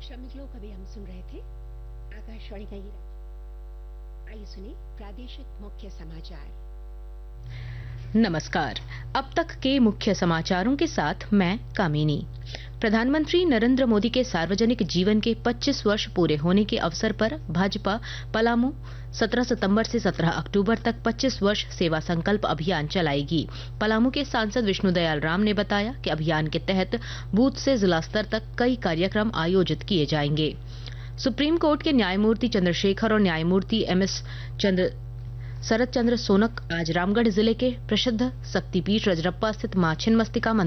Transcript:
श्रमिक लोग अभी हम सुन रहे थे आकाशवाणी का ये आइए सुने प्रादेशिक मुख्य समाचार। नमस्कार। अब तक के मुख्य समाचारों के साथ मैं कामिनी। प्रधानमंत्री नरेंद्र मोदी के सार्वजनिक जीवन के 25 वर्ष पूरे होने के अवसर पर भाजपा पलामू 17 सितंबर से 17 अक्टूबर तक 25 वर्ष सेवा संकल्प अभियान चलाएगी। पलामू के सांसद विष्णुदयाल राम ने बताया कि अभियान के तहत बूथ से जिला स्तर तक कई कार्यक्रम आयोजित किए जाएंगे। सुप्रीम कोर्ट के न्यायमूर्ति चंद्रशेखर और न्यायमूर्ति एमएस शरद चंद्र सोनक आज रामगढ़ जिले के प्रसिद्ध शक्तिपीठ रजरप्पा स्थित मां छिन्नमस्तिका